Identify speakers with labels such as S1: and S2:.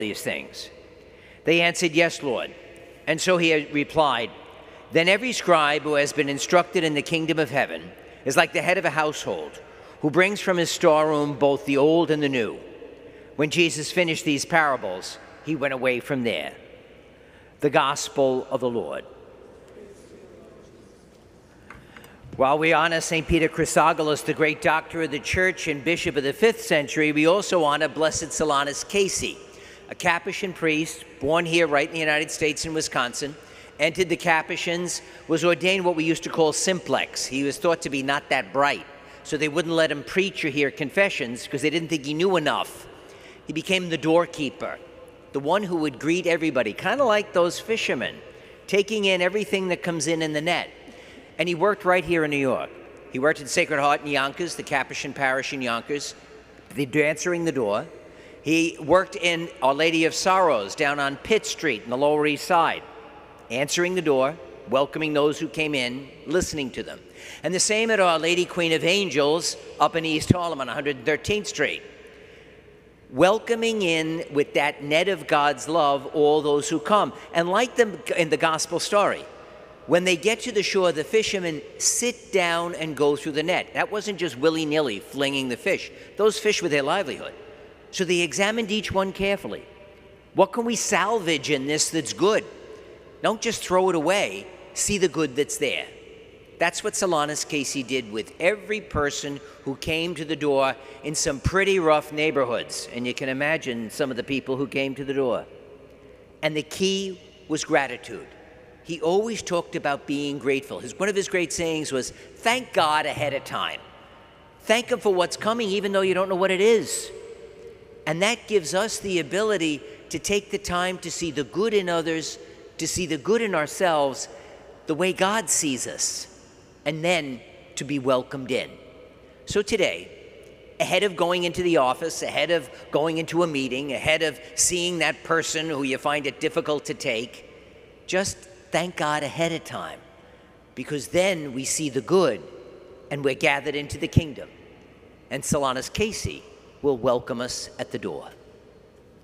S1: these things? They answered, "Yes, Lord." And so he replied, "Then every scribe who has been instructed in the kingdom of heaven is like the head of a household, who brings from his storeroom both the old and the new." When Jesus finished these parables, he went away from there. The Gospel of the Lord. While we honor St. Peter Chrysogolos, the great doctor of the Church and bishop of the 5th century, we also honor Blessed Solanus Casey, a Capuchin priest born here right in the United States in Wisconsin, entered the Capuchins, was ordained what we used to call simplex. He was thought to be not that bright, so they wouldn't let him preach or hear confessions because they didn't think he knew enough. He became the doorkeeper, the one who would greet everybody, kind of like those fishermen, taking in everything that comes in the net. And he worked right here in New York. He worked at Sacred Heart in Yonkers, the Capuchin parish in Yonkers, answering the door. He worked in Our Lady of Sorrows down on Pitt Street in the Lower East Side, answering the door, welcoming those who came in, listening to them. And the same at Our Lady Queen of Angels up in East Harlem on 113th Street, welcoming in with that net of God's love all those who come. And like them in the gospel story, when they get to the shore, the fishermen sit down and go through the net. That wasn't just willy-nilly flinging the fish. Those fish were their livelihood. So they examined each one carefully. What can we salvage in this that's good? Don't just throw it away. See the good that's there. That's what Solanus Casey did with every person who came to the door in some pretty rough neighborhoods. And you can imagine some of the people who came to the door. And the key was gratitude. He always talked about being grateful. One of his great sayings was, thank God ahead of time. Thank him for what's coming, even though you don't know what it is. And that gives us the ability to take the time to see the good in others, to see the good in ourselves, the way God sees us, and then to be welcomed in. So today, ahead of going into the office, ahead of going into a meeting, ahead of seeing that person who you find it difficult to take, just thank God ahead of time, because then we see the good and we're gathered into the kingdom. And Solanus Casey will welcome us at the door.